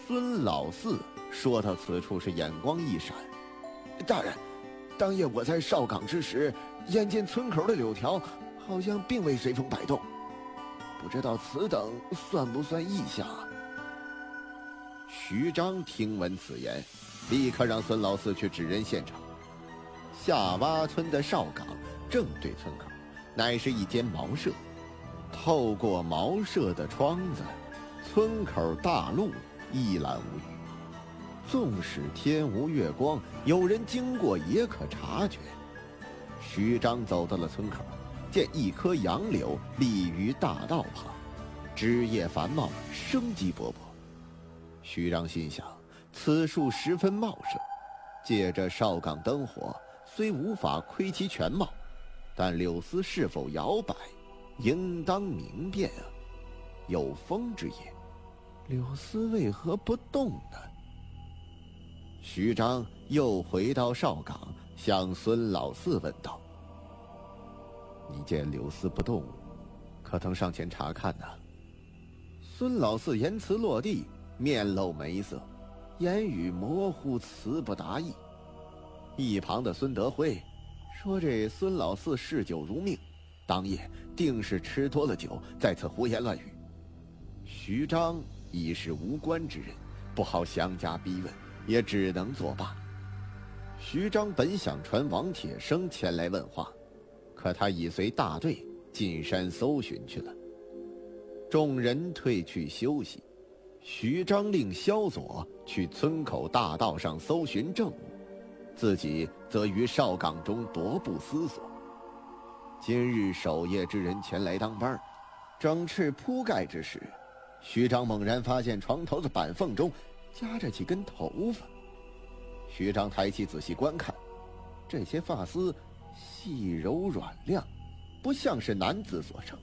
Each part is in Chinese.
孙老四说到此处是眼光一闪：“ 大人，当夜我在哨岗之时，眼见村口的柳条好像并未随风摆动，不知道此等算不算异象啊？” 徐章听闻此言，立刻让孙老四去指认现场。下洼村的哨岗正对村口，乃是一间茅舍。透过茅舍的窗子，村口大路一览无余。纵使天无月光，有人经过也可察觉。徐章走到了村口，见一棵杨柳立于大道旁，枝叶繁茂，生机勃勃。徐章心想，此树十分茂盛，借着哨岗灯火，虽无法窥其全貌，但柳丝是否摇摆，应当明辨啊。有风之也，柳丝为何不动呢？徐章又回到哨岗，向孙老四问道：“你见柳丝不动，可曾上前查看呢？”孙老四言辞落地，面露眉色，言语模糊，词不达意。一旁的孙德辉说：“这孙老四嗜酒如命，当夜定是吃多了酒，在此胡言乱语。”徐章已是无关之人，不好详加逼问，也只能作罢。徐章本想传王铁生前来问话，可他已随大队进山搜寻去了。众人退去休息，徐章令萧佐去村口大道上搜寻证物，自己则于哨岗中踱步思索。今日守夜之人前来当班，整饬铺盖之时，徐章猛然发现床头的板缝中夹着几根头发。徐章抬起仔细观看，这些发丝细柔软亮，不像是男子所生。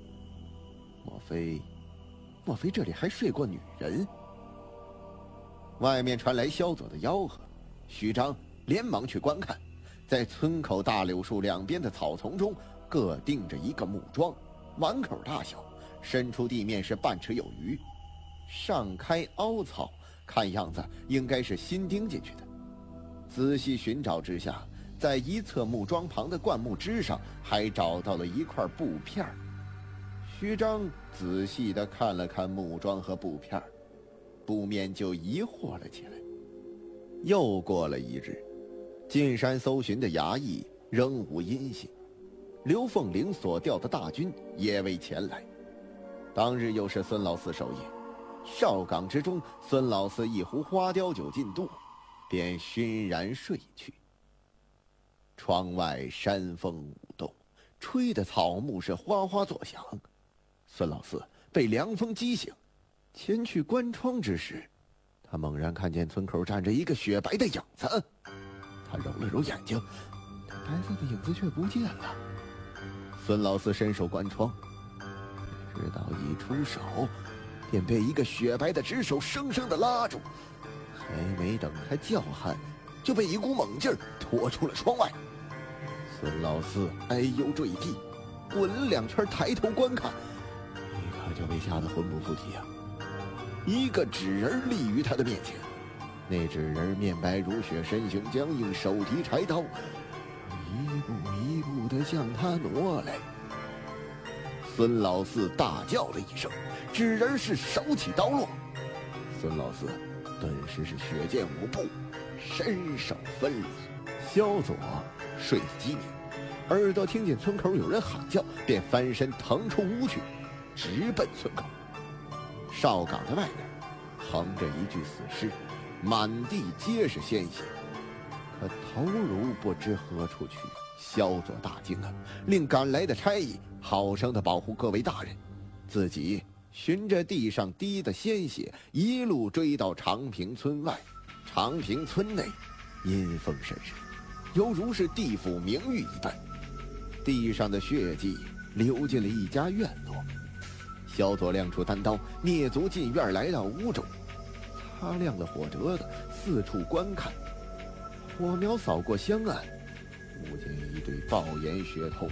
莫非这里还睡过女人？外面传来萧佐的吆喝，徐章连忙去观看。在村口大柳树两边的草丛中，各钉着一个木桩，碗口大小，伸出地面是半尺有余，上开凹槽，看样子应该是新钉进去的。仔细寻找之下，在一侧木桩旁的灌木枝上还找到了一块布片。徐章仔细地看了看木桩和布片，不免就疑惑了起来。又过了一日，进山搜寻的衙役仍无音信，刘凤玲所调的大军也未前来。当日又是孙老四守夜，哨岗之中，孙老四一壶花雕酒进肚，便熏然睡去。窗外山风舞动，吹得草木是哗哗作响。孙老四被凉风激醒，前去关窗之时，他猛然看见村口站着一个雪白的影子。他揉了揉眼睛，白色的影子却不见了。孙老四伸手关窗，直到一出手，便被一个雪白的直手生生地拉住，还没等他叫喊，就被一股猛劲儿拖出了窗外。孙老四哎呦坠地，滚了两圈，抬头观看，立刻就被吓得魂不附体啊！一个纸人立于他的面前，那纸人面白如雪，身形僵硬，手提柴刀，一步一步地向他挪来。孙老四大叫了一声，纸人是手起刀落。孙老四顿时是血溅五步，身首分离。萧佐睡得机敏，耳朵听见村口有人喊叫，便翻身腾出屋去，直奔村口。哨岗的外面横着一具死尸，满地皆是鲜血，可头颅不知何处去。萧佐大惊啊，令赶来的差役好生的保护各位大人，自己循着地上滴的鲜血一路追到长平村外。长平村内阴风甚是，犹如是地府冥狱一般。地上的血迹流进了一家院落。萧佐亮出单刀，蹑足进院，来到屋中，擦亮了火折子，四处观看。火苗扫过香案，不见一对暴眼血瞳。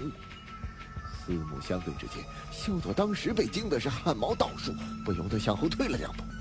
四目相对之间，萧佐当时被惊的是汗毛倒竖，不由得向后退了两步。